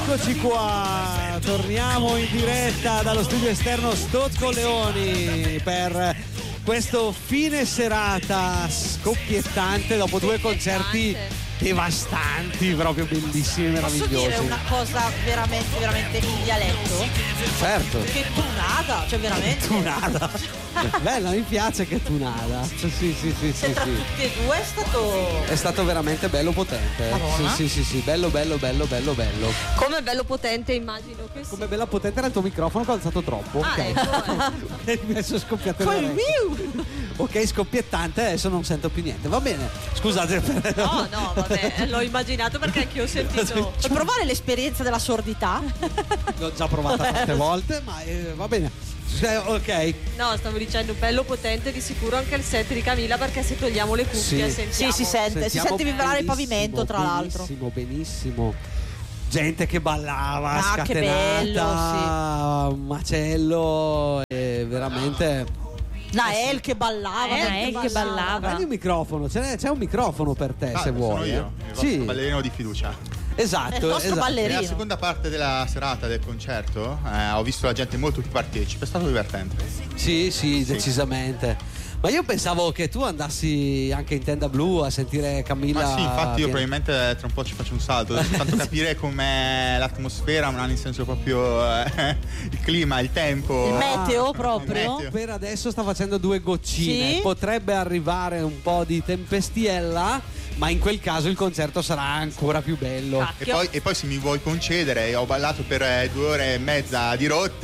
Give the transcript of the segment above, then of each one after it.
Eccoci qua, torniamo in diretta dallo studio esterno Stozzo Leoni per questo fine serata scoppiettante dopo due concerti devastanti, proprio bellissimi, meravigliosi. Posso dire una cosa veramente, veramente in dialetto? Certo. Che tunada, cioè veramente. Tunada. Bella, mi piace che tunada. Sì. Tra tutti e due è stato veramente bello potente. Madonna. Sì, bello. Come bello potente, immagino che Come bella potente era il tuo microfono che ho alzato troppo. Ah, Ok. ecco. Hai messo scoppiato le orecchie. Ok, scoppiettante, adesso non sento più niente. Va bene. Scusate per... No, vabbè, l'ho immaginato perché anch'io ho sentito. Vuoi provare l'esperienza della sordità? L'ho già provata tante volte, ma va bene. Ok. No, stavo dicendo bello potente, di sicuro anche il set di Camilla, perché se togliamo le cuffie Sì. sentiamo. Sì, si sente vibrare il pavimento, tra l'altro. Benissimo. Gente che ballava, Ah, scatenata, che bello, macello, veramente... Nael che ballava. Prendi un microfono, c'è un microfono per te se vuoi. Sono io, il vostro ballerino di fiducia. Esatto, Il nostro ballerino. Nella seconda parte della serata del concerto ho visto la gente molto più partecipe, è stato divertente. Sì, decisamente. Ma io pensavo che tu andassi anche in tenda blu a sentire Camilla. Ma sì, infatti io che... probabilmente tra un po' ci faccio un salto, devo soltanto capire com'è l'atmosfera, ma nel senso proprio il clima, il tempo. Il meteo proprio. Il meteo. Per adesso sta facendo due goccine. Sì. Potrebbe arrivare un po' di tempestiella, ma in quel caso il concerto sarà ancora più bello. E poi se mi vuoi concedere, ho ballato per 2 ore e mezza di rotte.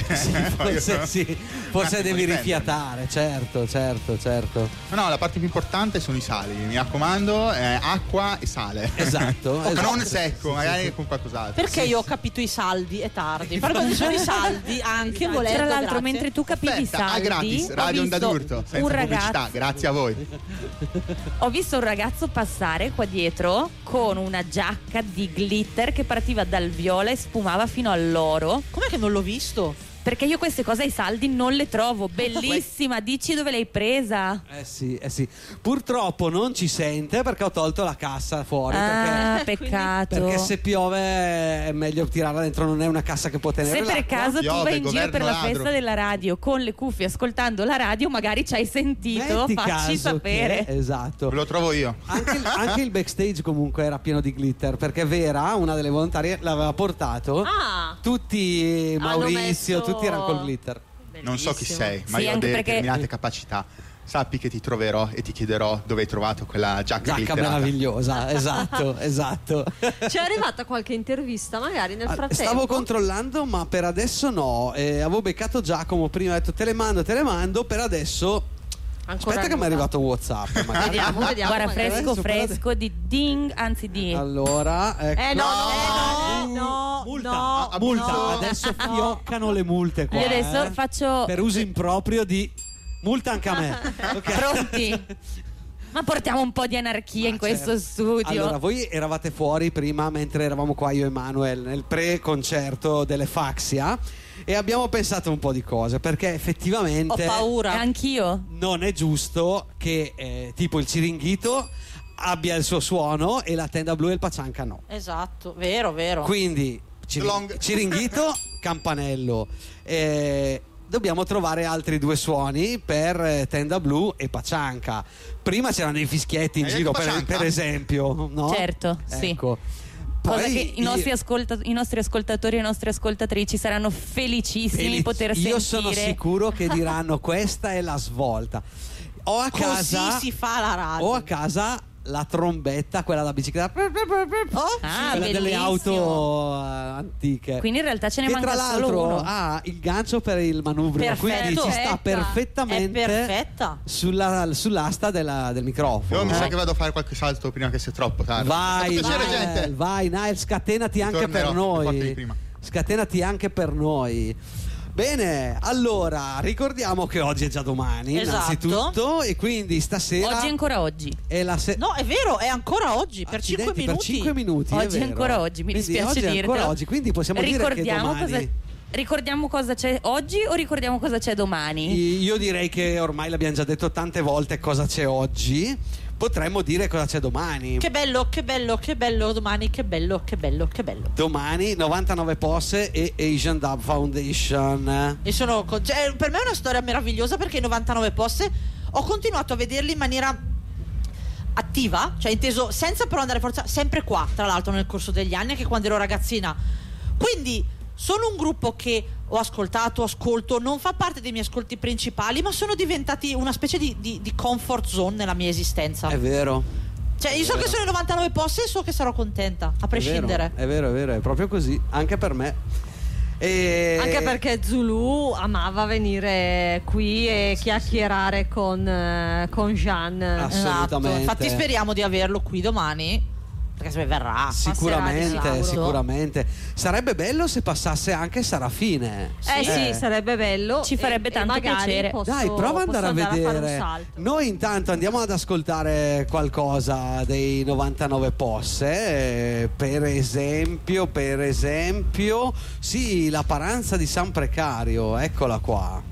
Forse devi rifiatare, certo. No, la parte più importante sono i sali, mi raccomando, acqua e sale. Esatto. Non secco, magari con qualcos'altro. Perché io ho capito i saldi, è tardi. Però quando sono i saldi anche volendo. Tra l'altro, grazie. mentre tu capivi i saldi, gratis, ho Radio Onda visto d'Urto, senza un pubblicità, ragazzo, grazie a voi. ho visto un ragazzo passare qua dietro con una giacca di glitter che partiva dal viola e spumava fino all'oro. Com'è che non l'ho visto? Perché io queste cose ai saldi non le trovo. Bellissima, dici dove l'hai presa? Sì. Purtroppo non ci sente perché ho tolto la cassa fuori. Peccato. Perché se piove è meglio tirarla dentro, non è una cassa che può tenere Se per l'acqua. caso tu Piove, vai in giro governo per la ladro. festa della radio con le cuffie ascoltando la radio, magari ci hai sentito, Metti facci caso sapere. che- esatto. Ve lo trovo io. Anche il backstage comunque era pieno di glitter, perché Vera, una delle volontarie, l'aveva portato. Tutti, Maurizio, tutti erano col glitter. Non so chi sei, ma Sì, io ho anche determinate capacità. Sappi che ti troverò e ti chiederò dove hai trovato quella giacca glitterata. Meravigliosa, esatto. C'è arrivata qualche intervista magari nel frattempo? Stavo controllando, ma per adesso no. Avevo beccato Giacomo prima, ho detto te le mando, per adesso. Ancora Aspetta che mi è arrivato WhatsApp. magari. Vediamo. Guarda, magari. fresco Adesso, di ding, anzi di Allora, ecco. No. Multa. Adesso fioccano le multe qua. Io adesso faccio per uso improprio di multa anche a me. Ok. pronti. Ma portiamo un po' di anarchia in questo studio. Allora, voi eravate fuori prima mentre eravamo qua io e Manuel nel pre-concerto delle Faxia e abbiamo pensato un po' di cose, perché effettivamente Ho paura. Anch'io. non è giusto che tipo il Ciringhito abbia il suo suono e la tenda blu e il Paccianca no. Esatto, vero. Quindi Ciringhito, campanello. Dobbiamo trovare altri 2 suoni per tenda blu e Paccianca. Prima c'erano dei fischietti in Hai giro, detto Paccianca? per esempio, no? Certo, sì. Ecco. Cosa Poi che i nostri ascoltatori e le nostre ascoltatrici saranno felicissimi di poter sentire. Io sono sicuro che diranno questa è la svolta. Ho a casa Così si fa la radio. Ho a casa la trombetta, quella da bicicletta, quella delle bellissimo. auto antiche. Quindi in realtà ce ne che manca tra solo l'altro uno. ha il gancio per il manubrio, Perfetto. quindi ci sta perfettamente È perfetta. sull'asta del microfono. Io mi sa che vado a fare qualche salto prima che sia troppo tardi. Vai, È stato piacere, Nael, gente. vai, Nael, scatenati anche Tornerò per più forte di noi. prima. Scatenati anche per noi. Bene, allora ricordiamo che oggi è già domani, Esatto. innanzitutto, e quindi stasera Oggi è ancora oggi. è la No, è vero, è ancora oggi, per 5 Accidenti, minuti. per 5 minuti. è Oggi è vero. ancora oggi, mi Quindi dispiace oggi è ancora dirtelo. oggi, quindi possiamo dire che domani. Ricordiamo cosa c'è oggi o ricordiamo cosa c'è domani? Io direi che ormai l'abbiamo già detto tante volte cosa c'è oggi. potremmo dire cosa c'è domani. Che bello, che bello, che bello domani, che bello, che bello, che bello. Domani 99 Posse e Asian Dub Foundation. E per me è una storia meravigliosa, perché i 99 Posse ho continuato a vederli in maniera attiva, cioè inteso senza però andare forza, sempre qua, tra l'altro, nel corso degli anni, anche quando ero ragazzina. Quindi sono un gruppo che ho ascolto, non fa parte dei miei ascolti principali, ma sono diventati una specie di comfort zone nella mia esistenza. È vero. Cioè io so che sono i 99 Posse e so che sarò contenta, a prescindere. È vero, è proprio così, anche per me. Anche perché Zulu amava venire qui e chiacchierare con Jean. Assolutamente. Esatto. Infatti speriamo di averlo qui domani, perché se verrà. Sicuramente. Sarebbe bello se passasse anche Sarafine. Sì, sarebbe bello. Ci farebbe tanto magari piacere. Dai, prova ad andare a vedere. fare un salto. Noi intanto andiamo ad ascoltare qualcosa dei 99 Posse. Per esempio, sì, la paranza di San Precario, eccola qua.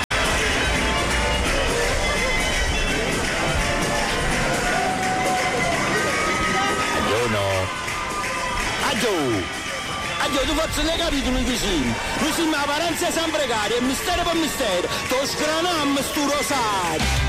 Addio, tu forse ne capito noi vicini. Noi siamo la paranza di San Precario, e mistero per mistero, to scranam stu rosario.